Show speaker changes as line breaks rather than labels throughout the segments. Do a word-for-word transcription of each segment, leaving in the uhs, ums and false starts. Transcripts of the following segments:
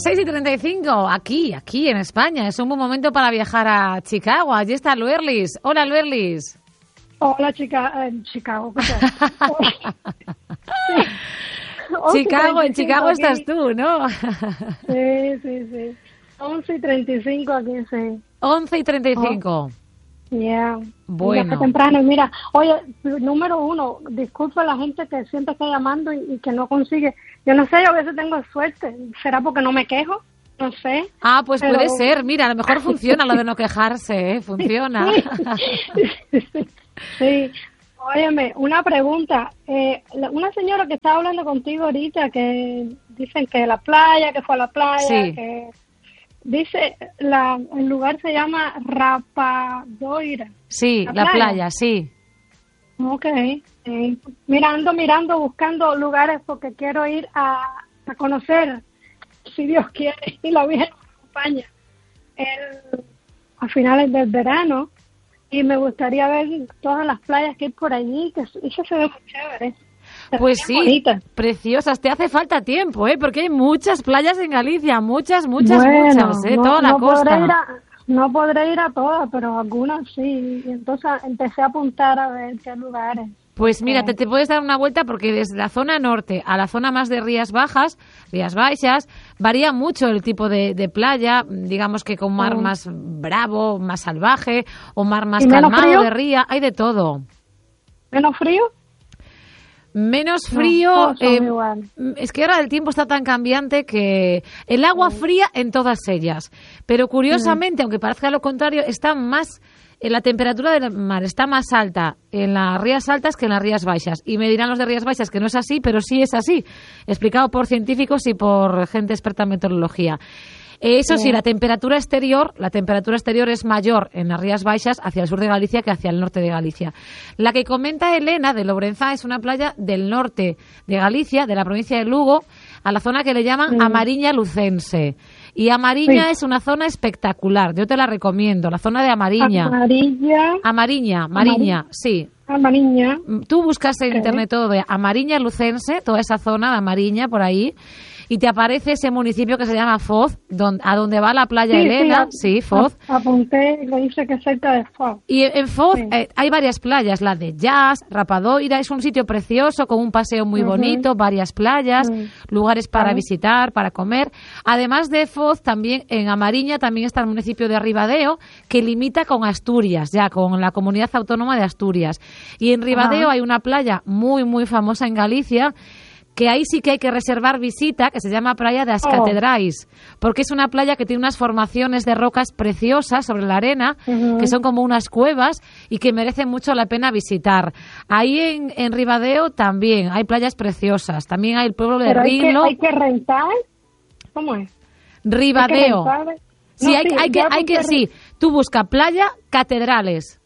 seis y treinta y cinco, aquí, aquí en España. Es un buen momento para viajar a Chicago. Allí está Luerlis. Hola, Luerlis.
Hola, chica, en Chicago. ¿Qué tal?
Sí. Chicago, en Chicago aquí. Estás tú, ¿no?
Sí, sí, sí. once y treinta y cinco aquí, sí.
once y treinta y cinco.
Ya. Yeah.
Bueno.
Mira, temprano. Mira, oye, número uno, disculpa a la gente que siempre está llamando y, y que no consigue. Yo no sé, yo a veces tengo suerte. ¿Será porque no me quejo? No sé.
Ah, pues
pero...
puede ser. Mira, a lo mejor funciona lo de no quejarse, ¿eh? Funciona.
Sí. Sí. Óyeme, una pregunta. Eh, una señora que estaba hablando contigo ahorita, que dicen que la playa, que fue a la playa,
sí.
que dice, la, el lugar se llama Rapadoira.
Sí, la, la playa? playa, sí.
Ok. Eh, mirando, mirando, buscando lugares porque quiero ir a, a conocer, si Dios quiere, y la Virgen me acompaña el, a finales del verano. Y me gustaría ver todas las playas que hay por allí, que eso se ve muy chévere.
Pues sí, bonita. Preciosas. Te hace falta tiempo, ¿eh? Porque hay muchas playas en Galicia, muchas, muchas,
bueno,
muchas, ¿eh?
No,
Toda la
no
costa.
Podré ir a, no podré ir a todas, pero algunas sí. Y entonces empecé a apuntar a ver qué lugares.
Pues mira, te, te puedes dar una vuelta porque desde la zona norte a la zona más de Rías Bajas, Rías Baixas, varía mucho el tipo de, de playa, digamos que con mar mm. más bravo, más salvaje, o mar más calmado de ría, hay de todo.
¿Menos frío?
Menos frío,
no,
eh, es que ahora el tiempo está tan cambiante que el agua sí. fría en todas ellas, pero curiosamente, sí. aunque parezca lo contrario, está más... La temperatura del mar está más alta en las Rías Altas que en las Rías Baixas. Y me dirán los de Rías Baixas que no es así, pero sí es así. Explicado por científicos y por gente experta en meteorología. Eso sí, la temperatura exterior, la temperatura exterior es mayor en las Rías Baixas hacia el sur de Galicia que hacia el norte de Galicia. La que comenta Elena de Lobrenzá es una playa del norte de Galicia, de la provincia de Lugo, a la zona que le llaman sí. Amariña Lucense. Y Amariña sí. es una zona espectacular, yo te la recomiendo, la zona de Amariña.
Amarilla.
Amariña, Mariña, Amar... sí.
Amariña.
Tú buscas en okay. internet todo de Amariña Lucense, toda esa zona de Amariña por ahí, y te aparece ese municipio que se llama Foz, donde, a donde va la playa sí, Elena, sí, sí Foz.
Apunté, lo dice que es cerca de Foz.
Y en Foz sí. eh, hay varias playas, la de Jazz, Rapadoira, es un sitio precioso con un paseo muy uh-huh. bonito, varias playas, uh-huh. lugares para uh-huh. visitar, para comer. Además de Foz, también en Amariña también está el municipio de Ribadeo, que limita con Asturias, ya con la comunidad autónoma de Asturias. Y en Ribadeo uh-huh. hay una playa muy, muy famosa en Galicia, que ahí sí que hay que reservar visita, que se llama Playa de as Catedrais, porque es una playa que tiene unas formaciones de rocas preciosas sobre la arena, uh-huh. que son como unas cuevas y que merecen mucho la pena visitar. Ahí en, en Ribadeo también hay playas preciosas, también hay el pueblo de
¿Pero
Ringlo.
Hay que, hay que rentar? ¿Cómo es?
Ribadeo.
¿Hay que rentar?
Sí, no, hay, sí, hay que, hay que, sí, tú busca Playa Catedrales.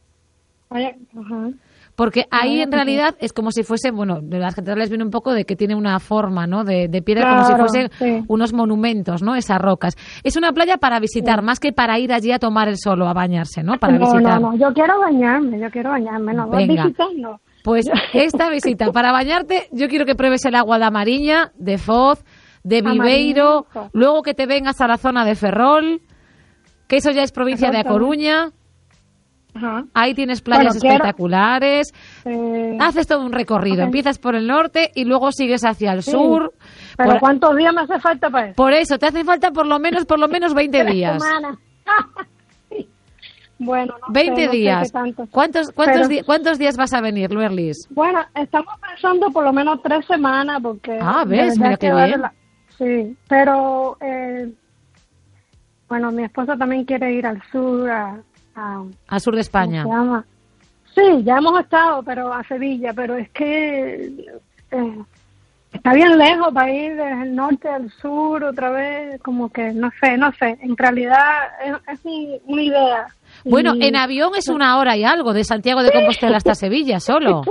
Vaya, uh-huh.
Porque ahí en realidad es como si fuese, bueno, de las catedrales viene un poco de que tiene una forma, ¿no? De, de piedra, claro, como si fuesen sí. unos monumentos, ¿no? Esas rocas. Es una playa para visitar, sí. más que para ir allí a tomar el sol o a bañarse, ¿no? Para
no,
visitar.
No, no, yo quiero bañarme, yo quiero bañarme, no,
Venga.
visitar, no.
Pues esta visita, para bañarte, yo quiero que pruebes el agua de Amariña, de Foz, de Viveiro, Amarillo. Luego que te vengas a la zona de Ferrol, que eso ya es provincia Ferrol, de A Coruña.
Ajá.
Ahí tienes playas bueno, espectaculares.
Eh,
Haces todo un recorrido. Okay. Empiezas por el norte y luego sigues hacia el sí. sur.
¿Pero
por...
cuántos días me hace falta para eso?
Por eso, te hace falta por lo menos, por lo menos veinte días.
Bueno, no
veinte
sé, no
días.
Sé tanto.
¿Cuántos, cuántos,
Pero...
di- ¿Cuántos días vas a venir, Luerlis?
Bueno, estamos pensando por lo menos tres semanas porque...
Ah, ves, mira qué bien.
La... Sí, pero... Eh... Bueno, mi esposa también quiere ir al sur, a... a
al sur de España.
¿Cómo se llama? Sí, ya hemos estado, pero a Sevilla, pero es que... Eh... Está bien lejos para ir desde el norte al sur otra vez, como que no sé, no sé. En realidad es, es mi, una idea.
Bueno,
y...
en avión es una hora y algo, de Santiago de Compostela hasta Sevilla, solo.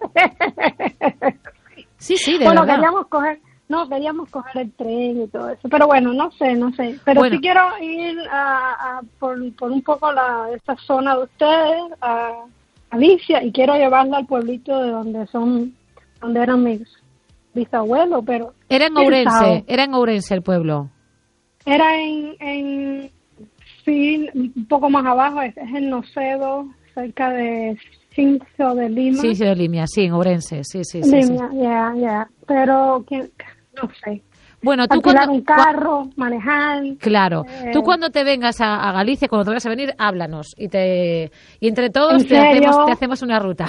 Sí, sí, de
bueno,
verdad.
queríamos coger, no, queríamos coger el tren y todo eso. Pero bueno, no sé, no sé. Pero bueno. sí quiero ir a, a por, por un poco la esta zona de ustedes, a Galicia, y quiero llevarla al pueblito de donde son, donde eran mis bisabuelo, pero...
Era en Ourense, era en Ourense el pueblo.
Era en, en, sí, un poco más abajo, es, es en Nocedo, cerca de Cinco de Lima.
Sí, sí, de Lima, sí, en Ourense, sí, sí, sí.
Lima,
sí.
ya, yeah, ya, yeah. Pero, ¿quién? No sé.
Bueno, tú
alquilar
cuando,
un carro, manejar.
Claro.
Eh,
Tú cuando te vengas a, a Galicia, cuando te vayas a venir, háblanos y te y entre todos
¿En
te
serio?
hacemos, te hacemos una ruta.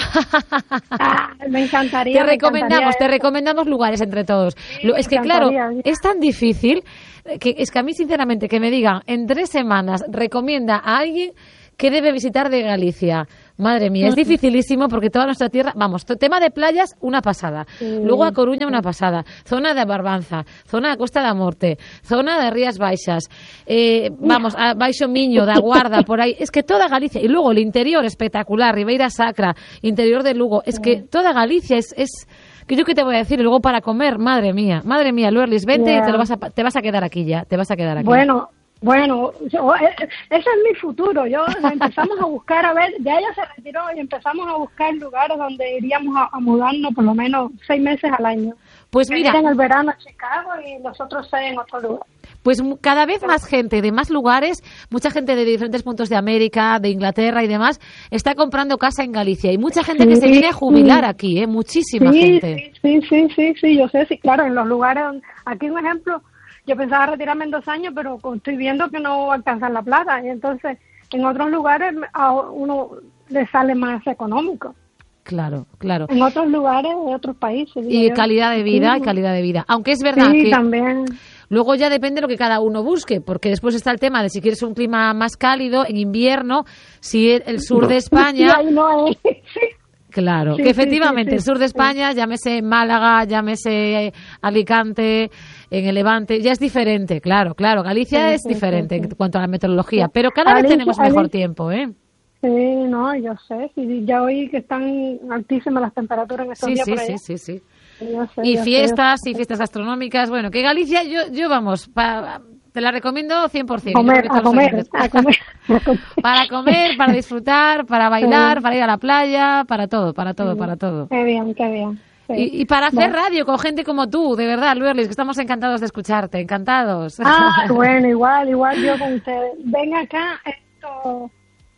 Ah, me encantaría.
Te
me
recomendamos,
encantaría
te
eso.
recomendamos lugares entre todos.
Sí,
Lo-
me
es que claro,
encantaría.
es tan difícil que es que a mí sinceramente que me digan en tres semanas recomienda a alguien que debe visitar de Galicia. Madre mía, es dificilísimo porque toda nuestra tierra, vamos, to- tema de playas, una pasada.
Sí,
Luego a Coruña, una pasada. Zona de Barbanza, zona de Costa da Morte, zona de Rías Baixas, eh, vamos, a Baixo Miño, da Guarda, por ahí. Es que toda Galicia, y luego el interior espectacular, Ribeira Sacra, interior de Lugo, es que toda Galicia es... es que yo qué te voy a decir, y luego para comer, madre mía, madre mía, Luerlis, vente
Yeah.
y te, lo vas a, te vas a quedar aquí ya, te vas a quedar aquí.
Bueno, bueno, yo, eh, ese es mi futuro. Yo empezamos a buscar, a ver, ya ella se retiró y empezamos a buscar lugares donde iríamos a, a mudarnos por lo menos seis meses al año.
Pues
Venir
mira,
en el verano a Chicago y los otros seis en otro lugar.
pues mu- cada vez más gente de más lugares, mucha gente de diferentes puntos de América, de Inglaterra y demás, está comprando casa en Galicia. Y mucha gente que se
Sí,
viene a jubilar
sí.
aquí, ¿eh? Muchísima
Sí,
gente.
sí, sí, sí, sí, sí, yo sé, sí, claro, en los lugares, donde- aquí un ejemplo, yo pensaba retirarme en dos años, pero estoy viendo que no voy a alcanzar la plata, y entonces en otros lugares a uno le sale más económico,
Claro, claro.
en otros lugares de otros países. digo
Y
yo.
calidad de vida,
Sí.
y calidad de vida. Aunque es verdad
Sí,
que
también.
luego ya depende de lo que cada uno busque, porque después está el tema de si quieres un clima más cálido en invierno, si el el sur de
Y
España...
ahí no es. Sí.
Claro,
Sí,
que
sí,
efectivamente
sí,
el
sí,
sur de
sí.
España, llámese Málaga, llámese Alicante, en el Levante, ya es diferente, claro, claro. Galicia
Sí,
es
sí,
diferente
sí, sí.
en cuanto a la meteorología,
Sí.
pero cada vez
Galicia-
tenemos mejor
Galicia-
tiempo, ¿eh?
Sí, no, yo sé, sí, ya oí que están altísimas las temperaturas en estos
Sí,
días
sí,
por
sí,
allá.
sí, sí.
Yo sé,
Y
yo sé,
fiestas,
yo
y
sé.
fiestas gastronómicas, bueno, que Galicia, yo, yo vamos, pa- te la recomiendo cien por ciento.
Comer,
yo creo que
a
todos los
comer,
oyentes.
a comer, a comer.
Para comer, para disfrutar, para bailar,
Sí.
para ir a la playa, para todo, para todo,
Sí.
para todo.
Qué bien, qué bien. Sí.
Y, y para hacer
Bueno.
radio con gente como tú, de verdad, Luerlis, que estamos encantados de escucharte, encantados.
Ah, bueno, igual, igual yo con ustedes. Ven acá, esto,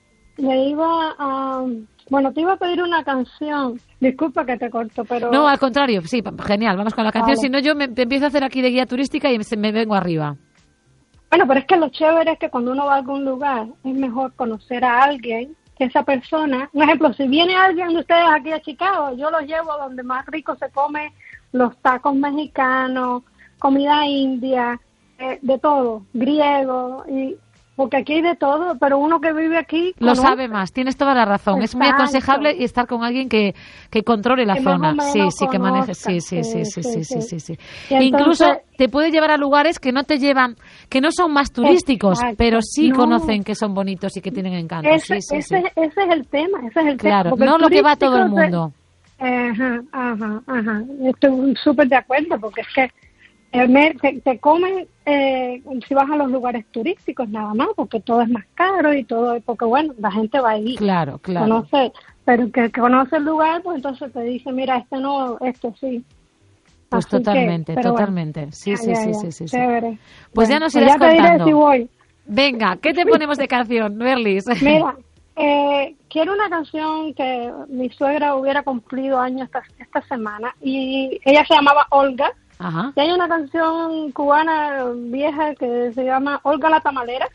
le iba a, bueno, te iba a pedir una canción. Disculpa que te corto, pero...
No, al contrario, sí, pa- genial, vamos con la canción,
Vale.
si no yo me, me empiezo a hacer aquí de guía turística y me, me vengo arriba.
Bueno, pero es que lo chévere es que cuando uno va a algún lugar es mejor conocer a alguien, que esa persona, un ejemplo, si viene alguien de ustedes aquí a Chicago, yo los llevo a donde más rico se come los tacos mexicanos, comida india, eh, de todo, griego, y porque aquí hay de todo, pero uno que vive aquí
Lo
conoce.
sabe más, tienes toda la razón. Es muy
Exacto.
aconsejable y estar con alguien que, que controle la
Que más o
zona.
menos
Sí, sí, que maneje.
conozca.
Sí, sí, sí, sí, sí, sí, sí, sí.
Y entonces-
Incluso te puede llevar a lugares que no te llevan, que no son más turísticos,
Exacto.
pero sí
No.
conocen que son bonitos y que tienen encanto.
Ese,
Sí, sí,
ese,
sí.
ese es el tema, ese es el
Claro,
tema. porque
no
el
lo que va todo el
turístico se-
mundo.
Ajá, ajá, ajá. Estoy súper de acuerdo porque es que eh, me- te, te comen eh, si vas a los lugares turísticos nada más, porque todo es más caro y todo, porque bueno, la gente va ahí,
Claro, claro.
conoce, pero que, que conoce el lugar, pues entonces te dice, mira, este no, este sí.
Pues
Así que,
totalmente,
pero bueno.
totalmente. Sí,
Ya,
sí,
ya,
sí,
ya,
sí, sí, sí.
chévere.
Pues ya
Bueno,
nos
pues
irás
ya te diré
contando.
si voy.
Venga, ¿qué te ponemos de canción, Berlis?
Mira, eh, quiero una canción que mi suegra hubiera cumplido años esta, esta semana y ella se llamaba Olga.
Ajá.
Y hay una canción cubana vieja que se llama Olga la Tamalera.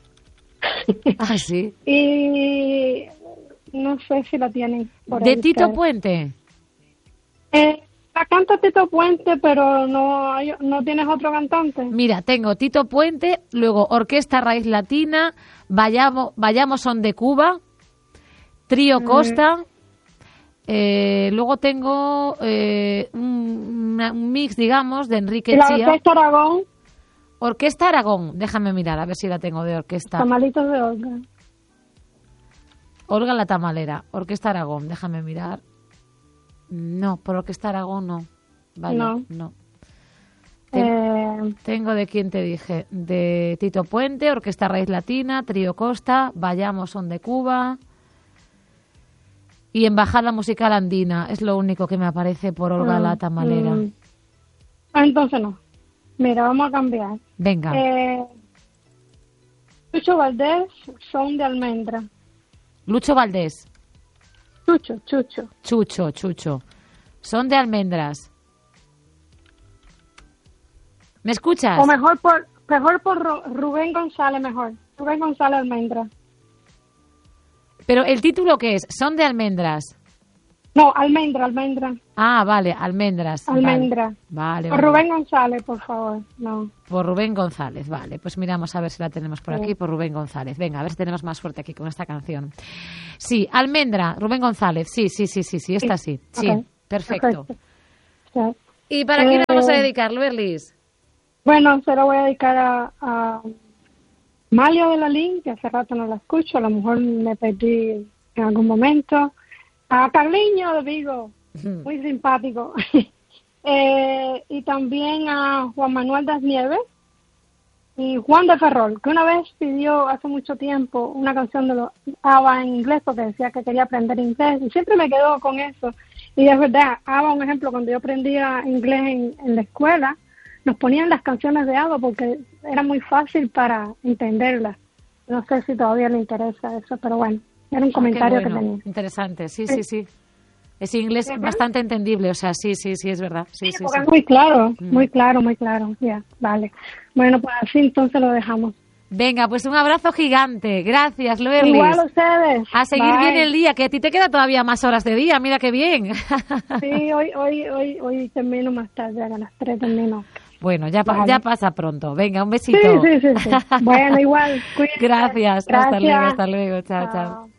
Ah, sí.
Y no sé si la tienen por
De
ahí
Tito
ustedes.
Puente.
Eh, la canta Tito Puente, pero no hay, no tienes otro cantante.
Mira, tengo Tito Puente, luego Orquesta Raíz Latina, Vayamos, Vayamos Son de Cuba, Trío Costa, eh, luego tengo eh, un, una- un mix, digamos, de Enrique
Y la
Chía.
Orquesta Aragón,
Orquesta Aragón, déjame mirar, a ver si la tengo de orquesta.
Tamalitos de Olga.
Olga la Tamalera, Orquesta Aragón, déjame mirar. No, por Orquesta Aragón no. Vale, no.
No.
Ten-
Eh,
Tengo de quién te dije, de Tito Puente, Orquesta Raíz Latina, Trío Costa, Vayamos Son de Cuba y Embajada Musical Andina. Es lo único que me aparece por Olga
mm,
la Tamalera.
mm. Ah, entonces no. Mira, vamos a cambiar.
Venga,
Eh, Chucho Valdés, son de almendra.
Lucho Valdés.
Chucho, Chucho.
Chucho, Chucho. Son de almendras. ¿Me escuchas?
O mejor por, mejor por Rubén González, mejor. Rubén González Almendra.
Pero el título, ¿qué es? Son de almendras.
No, almendra, almendra.
Ah, vale, almendras.
Almendra.
Vale.
Por
vale.
Rubén González, por favor. No.
Por Rubén González, vale. Pues miramos a ver si la tenemos por aquí, sí. Por Rubén González. Venga, a ver si tenemos más suerte aquí con esta canción. Sí, almendra, Rubén González. Sí, sí, sí, sí, sí, esta sí. Sí, okay. Perfecto. Okay. Sí. ¿Y para eh, quién le vamos a dedicar, Luerlis?
Bueno, se lo voy a dedicar a, a Mario de la Lin, que hace rato no la escucho. A lo mejor me perdí en algún momento. A Carliño de Vigo, muy simpático. eh, y también a Juan Manuel das Nieves y Juan de Ferrol, que una vez pidió hace mucho tiempo una canción de los ABBA en inglés porque decía que quería aprender inglés y siempre me quedo con eso. Y es verdad, ABBA, un ejemplo, cuando yo aprendía inglés en, en la escuela, nos ponían las canciones de ABBA porque era muy fácil para entenderlas. No sé si todavía le interesa eso, pero bueno. Era un comentario
ah, bueno.
que tenía.
Interesante, sí, sí, sí. Es inglés ¿sí? Bastante entendible, o sea, sí, sí, sí, es verdad. Sí,
sí,
sí,
porque
sí.
Es muy claro, mm. muy claro, muy claro. Ya, vale. Bueno, pues así entonces lo dejamos.
Venga, pues un abrazo gigante. Gracias, Luerlis.
Igual a ustedes.
A seguir
Bye.
Bien el día, que a ti te queda todavía más horas de día, mira qué bien.
Sí, hoy hoy hoy hoy termino más tarde, a las tres termino.
Bueno, ya, vale. ya pasa pronto. Venga, un besito.
Sí, sí, sí. sí. Bueno, igual. Cuídense.
Gracias.
Gracias.
Hasta luego, hasta luego. Chao, chao. chao.